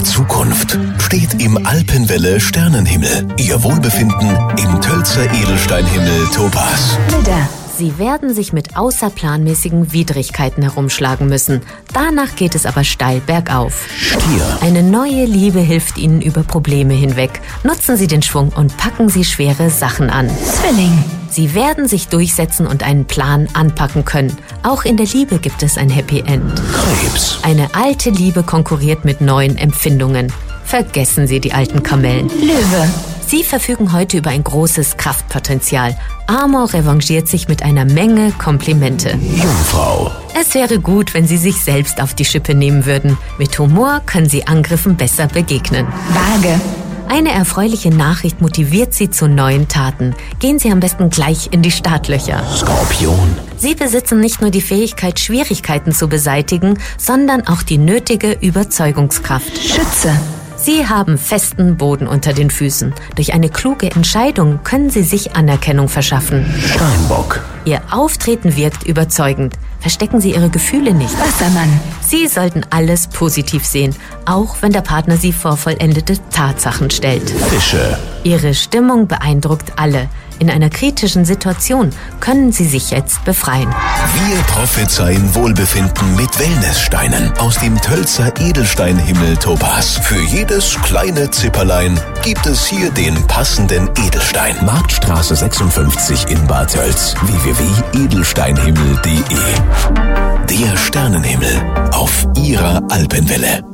der Zukunft steht im Alpenwelle Sternenhimmel. Ihr Wohlbefinden im Tölzer Edelsteinhimmel Topaz. Widder. Sie werden sich mit außerplanmäßigen Widrigkeiten herumschlagen müssen. Danach geht es aber steil bergauf. Stier. Eine neue Liebe hilft Ihnen über Probleme hinweg. Nutzen Sie den Schwung und packen Sie schwere Sachen an. Zwilling. Sie werden sich durchsetzen und einen Plan anpacken können. Auch in der Liebe gibt es ein Happy End. Krebs. Eine alte Liebe konkurriert mit neuen Empfindungen. Vergessen Sie die alten Kamellen. Löwe. Sie verfügen heute über ein großes Kraftpotenzial. Amor revanchiert sich mit einer Menge Komplimente. Jungfrau. Es wäre gut, wenn Sie sich selbst auf die Schippe nehmen würden. Mit Humor können Sie Angriffen besser begegnen. Waage. Eine erfreuliche Nachricht motiviert Sie zu neuen Taten. Gehen Sie am besten gleich in die Startlöcher. Skorpion. Sie besitzen nicht nur die Fähigkeit, Schwierigkeiten zu beseitigen, sondern auch die nötige Überzeugungskraft. Schütze. Sie haben festen Boden unter den Füßen. Durch eine kluge Entscheidung können Sie sich Anerkennung verschaffen. Steinbock. Ihr Auftreten wirkt überzeugend. Verstecken Sie Ihre Gefühle nicht. Wassermann. Sie sollten alles positiv sehen, auch wenn der Partner Sie vor vollendete Tatsachen stellt. Fische. Ihre Stimmung beeindruckt alle. In einer kritischen Situation können Sie sich jetzt befreien. Wir prophezeien Wohlbefinden mit Wellnesssteinen aus dem Tölzer Edelsteinhimmel Topaz. Für jedes kleine Zipperlein gibt es hier den passenden Edelstein. Marktstraße 56 in Bad Tölz. www.edelsteinhimmel.de. Der Sternenhimmel auf Ihrer Alpenwelle.